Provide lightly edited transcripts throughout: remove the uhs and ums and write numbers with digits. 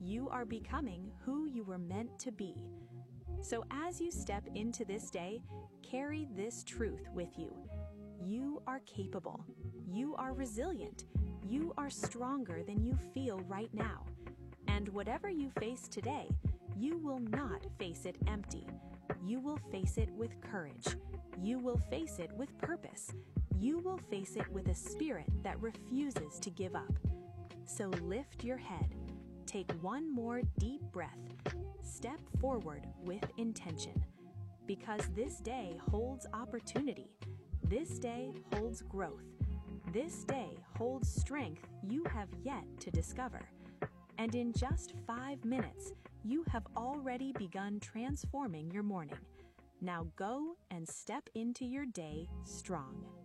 you are becoming who you were meant to be. So as you step into this day, carry this truth with you. You are capable. You are resilient. You are stronger than you feel right now. And whatever you face today, you will not face it empty. You will face it with courage. You will face it with purpose. You will face it with a spirit that refuses to give up. So lift your head. Take one more deep breath. Step forward with intention. Because this day holds opportunity. This day holds growth. This day holds strength you have yet to discover. And in just 5 minutes, you have already begun transforming your morning. Now go and step into your day strong.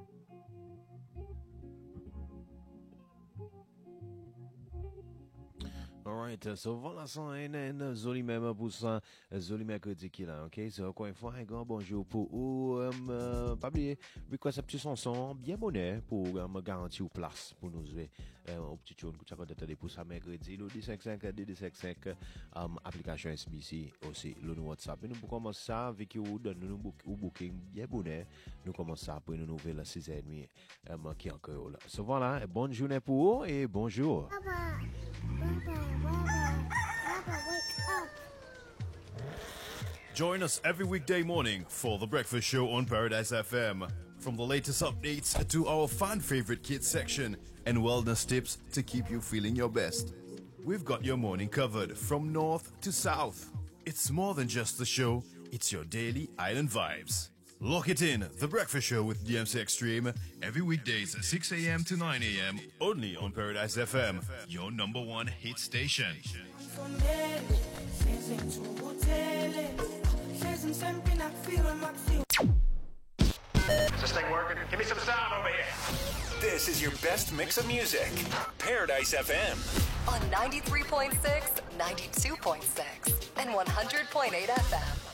Alright, so voilà ça un joli même pour ça, joli mercredi qui là, ok? So encore une fois un grand bonjour pour pas oublier request un petit chanson bien bonheur pour me garantir place pour nous jouer au petit tune que tu as attendé pour ça mercredi le 155 application SBC aussi le WhatsApp. Et nous pour commencer ça avec vous donne nous booking bien bonheur. Nous commençons ça pour une nouvelle 6h30 qui est encore là. So voilà, bonne journée pour vous et bonjour. Papa, wake up. Join us every weekday morning for The Breakfast Show on Paradise FM. From the latest updates to our fan favorite kids section and wellness tips to keep you feeling your best. We've got your morning covered from north to south. It's more than just the show, it's your daily island vibes. Lock it in, The Breakfast Show with DMC Extreme, every weekdays at 6 a.m. to 9 a.m. only on Paradise FM, your number one hit station. Is this thing working? Give me some sound over here. This is your best mix of music. Paradise FM. On 93.6, 92.6, and 100.8 FM.